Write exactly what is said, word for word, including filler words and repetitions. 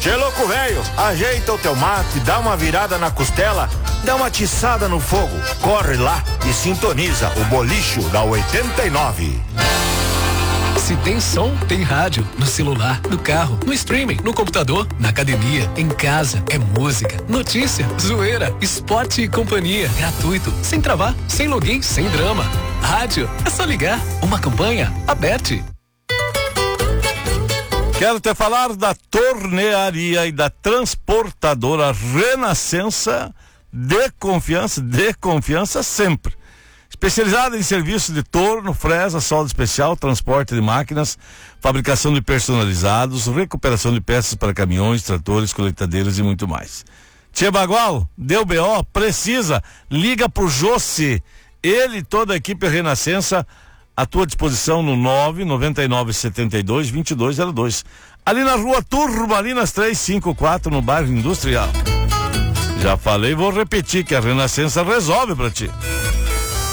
Tchê, louco velho, ajeita o teu mate, dá uma virada na costela, dá uma tiçada no fogo, corre lá e sintoniza o Bolicho da oitenta e nove. Se tem som, tem rádio. No celular, no carro, no streaming, no computador, na academia, em casa. É música, notícia, zoeira, esporte e companhia. Gratuito, sem travar, sem login, sem drama. Rádio, é só ligar. Uma campanha aberta. Quero te falar da tornearia e da transportadora Renascença, de confiança, de confiança sempre. Especializada em serviços de torno, fresa, solda especial, transporte de máquinas, fabricação de personalizados, recuperação de peças para caminhões, tratores, coletadeiras e muito mais. Tchê Bagual, deu B O, precisa, liga pro José, ele e toda a equipe Renascença à tua disposição no nove nove nove sete dois dois dois zero dois. Ali na rua Turmalinas trezentos e cinquenta e quatro, no bairro Industrial. Já falei, vou repetir que a Renascença resolve pra ti.